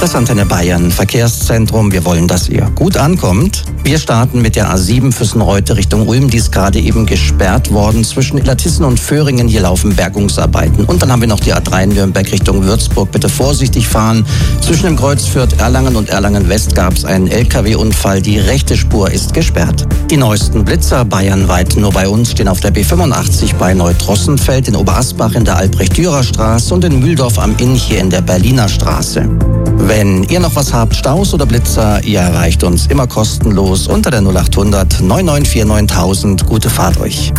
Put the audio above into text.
Das Antenne Bayern Verkehrszentrum. Wir wollen, dass ihr gut ankommt. Wir starten mit der A7 Füssenreute Richtung Ulm. Die ist gerade eben gesperrt worden. Zwischen Illertissen und Föhringen, hier laufen Bergungsarbeiten. Und dann haben wir noch die A3 Nürnberg Richtung Würzburg. Bitte vorsichtig fahren. Zwischen dem Kreuz Fürth-Erlangen und Erlangen-West gab es einen LKW-Unfall. Die rechte Spur ist gesperrt. Die neuesten Blitzer bayernweit nur bei uns stehen auf der B85 bei Neutrossenfeld, in Oberasbach in der Albrecht-Dürer-Straße und in Mühldorf am Inn hier in der Berliner Straße. Wenn ihr noch was habt, Staus oder Blitzer, ihr erreicht uns immer kostenlos unter der 0800 9949 9000. Gute Fahrt euch.